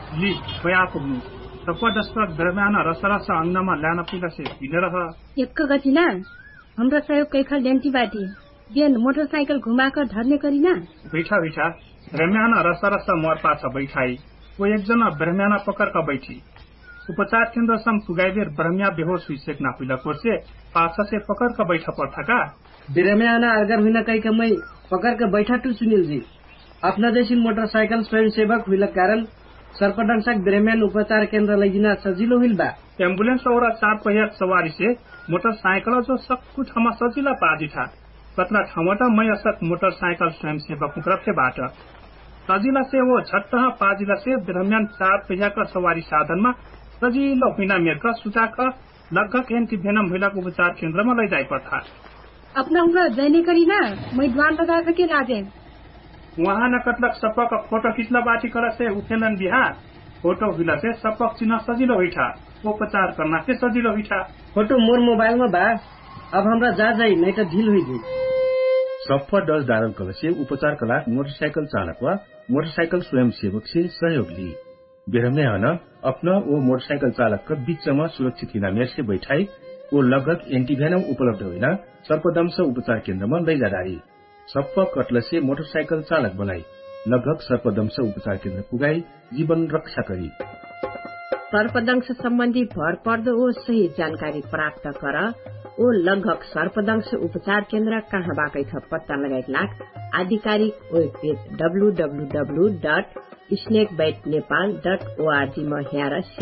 लि बया पुग्नु तपदस्पक दरम्यान रसरस अंगमा ल्यान पुगसे हिलेर एक गतिना हाम्रो सहयोग कैखल डेन्टी बाटी बिहान मोटरसाइकल घुमाकर धर्ने करिना बैठा बैठा दरम्यान रसरस मर पाछ बैठाई वो एकजना ब्रह्म्याना पकड़का बैठी उपचार केन्द्र सम पुगाइबेर ब्रह्म्या बेहोश हुई सेकना पुला कोर्से पाछ से पकड़का बैठा पर्थका ब्रह्म्याना अगर हुन कैकमै पकड़का बैठा टु सुनील जी अपना देशी मोटरसाइकल स्वयंसेवक हुइल कारण सर्पदंशक ब्रह्म्यान उपचार केन्द्र लैजिना सजिलो हुइल बा एम्बुलेंस और 4 पहिया सवारी से मोटरसाइकल जो सक्कु ठाउँमा सजिला पादी था कतना ठाउँमा मै असक मोटरसाइकल स्वयंसेवक रखेबाट सजिला से वो झट्ट पाजिला से ब्रह्म्यान 4 पहिया का सवारी साधनमा सजिलो हुइना मेरका सुचाक लगभग एन्टिभेनम हुइलाको उपचार केन्द्रमा लैजाइ पर्था अपना उनका जैने करिना मै द्वान लगा के लाजे वहाँ न कतलक सपक फोटो खिच्न बाटी कर से उठेलन बिहार फोटो हुइला से सपक चिन्ह सजिलो हुइठा उपचार करना से सजिलो हुइठा फोटो मोर मोबाइल में बा अब हमरा जा जाई नहीं तो ढील हुई गई सप्पा डज दारण कलसे उपचार कला मोटरसाइकल चालक वा मोटरसाइकल स्वयंसेवक से सहयोग ली बेरमे हन अपना वो मोटरसाइकल चालक का बीच में सुरक्षित हिना मेर से बैठाई वो लगभग एंटीवेनम उपलब्ध हुइना सर्पदंश उपचार केन्द्र में लैजा डारी सप्पा कटलसे मोटरसाइकल चालक बनाई लगभग सर्पदंश उपचार केन्द्र पुगाई जीवन रक्षा करी सर्पदंश सम्बन्धी भरपर्दो ओ सही जानकारी प्राप्त गर ओ लगभग सर्पदंश उपचार केन्द्र कहाँबाटै छ पत्ता लगाइत लाग आधिकारिक वेब पेज www.snakebitenepal.org मा हेर